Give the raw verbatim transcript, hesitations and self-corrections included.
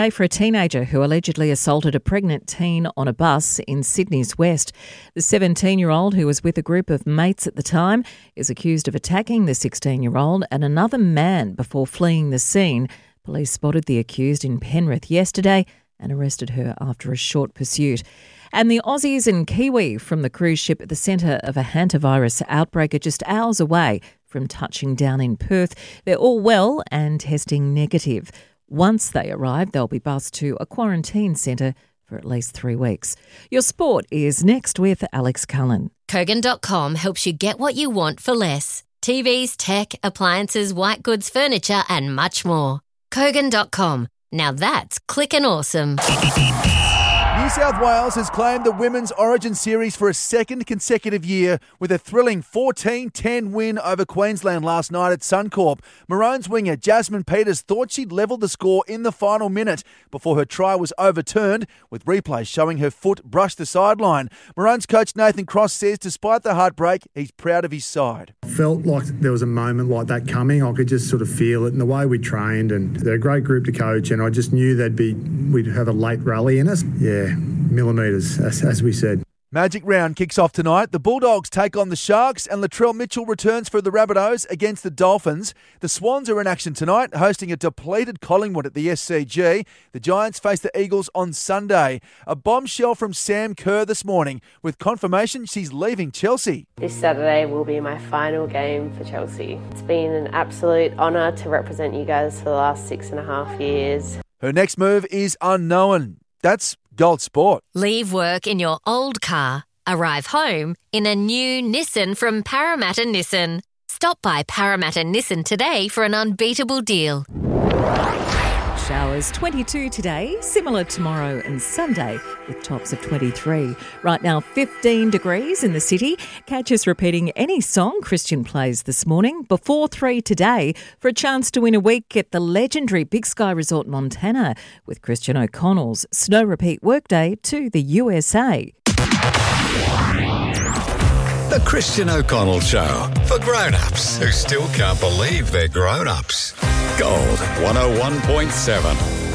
For a teenager who allegedly assaulted a pregnant teen on a bus in Sydney's West. The seventeen-year-old, who was with a group of mates at the time, is accused of attacking the sixteen-year-old and another man before fleeing the scene. Police spotted the accused in Penrith yesterday and arrested her after a short pursuit. And the Aussies and Kiwi from the cruise ship at the centre of a hantavirus outbreak are just hours away from touching down in Perth. They're all well and testing negative. Once they arrive, they'll be bussed to a quarantine centre for at least three weeks. Your sport is next with Alex Cullen. Kogan dot com helps you get what you want for less. T Vs, tech, appliances, white goods, furniture and much more. Kogan dot com. Now that's clickin' awesome. New South Wales has claimed the Women's Origin Series for a second consecutive year with a thrilling fourteen ten win over Queensland last night at Suncorp. Maroons winger Jasmine Peters thought she'd levelled the score in the final minute before her try was overturned, with replays showing her foot brush the sideline. Maroons coach Nathan Cross says despite the heartbreak, he's proud of his side. Felt like there was a moment like that coming. I could just sort of feel it in the way we trained, and they're a great group to coach, and I just knew they'd be we'd have a late rally in us. Yeah. Millimetres, as, as we said. Magic round kicks off tonight. The Bulldogs take on the Sharks and Latrell Mitchell returns for the Rabbitohs against the Dolphins. The Swans are in action tonight, hosting a depleted Collingwood at the S C G. The Giants face the Eagles on Sunday. A bombshell from Sam Kerr this morning with confirmation she's leaving Chelsea. This Saturday will be my final game for Chelsea. It's been an absolute honour to represent you guys for the last six and a half years. Her next move is unknown. That's Gold Sport. Leave work in your old car. Arrive home in a new Nissan from Parramatta Nissan. Stop by Parramatta Nissan today for an unbeatable deal. Showers twenty-two today, similar tomorrow and Sunday with tops of twenty-three. Right now fifteen degrees in the city. Catch us repeating any song Christian plays this morning before three today for a chance to win a week at the legendary Big Sky Resort Montana with Christian O'Connell's Snow Repeat Workday to the U S A. The Christian O'Connell Show for grown-ups who still can't believe they're grown-ups. Gold one oh one point seven.